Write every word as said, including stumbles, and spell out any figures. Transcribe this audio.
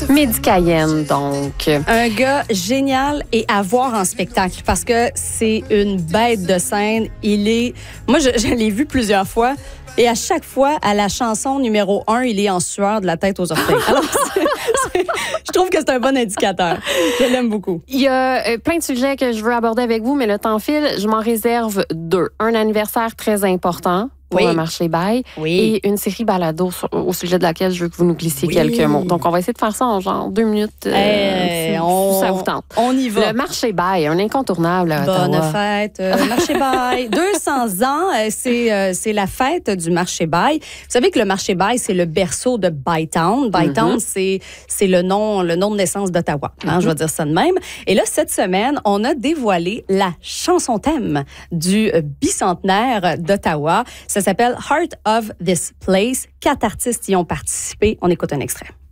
Mehdi Cayenne, donc. Un gars génial et à voir en spectacle parce que c'est une bête de scène. Il est... Moi, je, je l'ai vu plusieurs fois et à chaque fois, à la chanson numéro un, il est en sueur de la tête aux orteils. Alors, c'est, c'est, je trouve que c'est un bon indicateur. Je l'aime beaucoup. Il y a euh, plein de sujets que je veux aborder avec vous, mais le temps file. Je m'en réserve deux. Un anniversaire très important pour Oui. le marché bail Oui. et une série balado sur- au sujet de laquelle je veux que vous nous glissiez Oui. quelques mots. Donc, on va essayer de faire ça en genre deux minutes. Euh, Eh, si, on, si ça vous tente. On y va. Le marché bail, un incontournable à Bonne Ottawa. fête, euh, marché bail. deux cents ans, euh, c'est euh, c'est la fête du marché bail. Vous savez que le marché bail, c'est le berceau de Bytown. Bytown, Mm-hmm. c'est c'est le nom le nom de naissance d'Ottawa. Hein, Mm-hmm. Je vais dire ça de même. Et là, cette semaine, on a dévoilé la chanson thème du euh, bicentenaire d'Ottawa. Ça s'appelle Heart of This Place. Quatre artistes y ont participé. On écoute un extrait.